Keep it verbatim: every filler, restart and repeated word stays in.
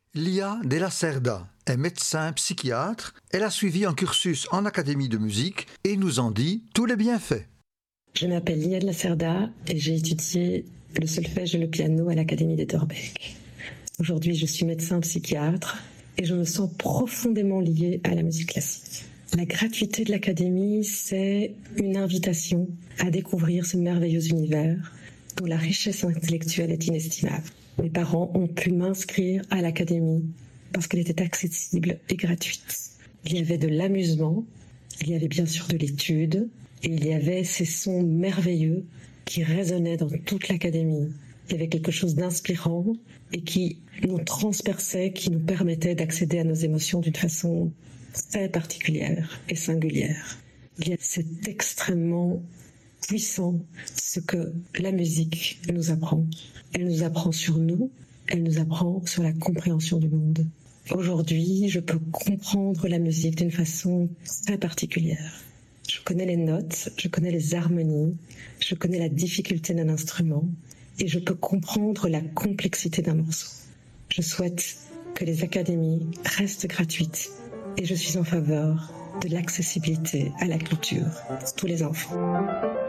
Lia Della Cerda est médecin psychiatre. Elle a suivi un cursus en académie de musique et nous en dit tous les bienfaits. Je m'appelle Lia Della Cerda et j'ai étudié le solfège et le piano à l'Académie de Torbeck. Aujourd'hui, je suis médecin psychiatre et je me sens profondément liée à la musique classique. La gratuité de l'Académie, c'est une invitation à découvrir ce merveilleux univers dont la richesse intellectuelle est inestimable. Mes parents ont pu m'inscrire à l'Académie parce qu'elle était accessible et gratuite. Il y avait de l'amusement, il y avait bien sûr de l'étude, et il y avait ces sons merveilleux qui résonnaient dans toute l'Académie. Il y avait quelque chose d'inspirant et qui nous transperçait, qui nous permettait d'accéder à nos émotions d'une façon très particulière et singulière. Il y a c'est extrêmement puissant ce que la musique nous apprend. Elle nous apprend sur nous, elle nous apprend sur la compréhension du monde. Aujourd'hui, je peux comprendre la musique d'une façon très particulière. Je connais les notes, je connais les harmonies, je connais la difficulté d'un instrument et je peux comprendre la complexité d'un morceau. Je souhaite que les académies restent gratuites et je suis en faveur de l'accessibilité à la culture pour tous les enfants.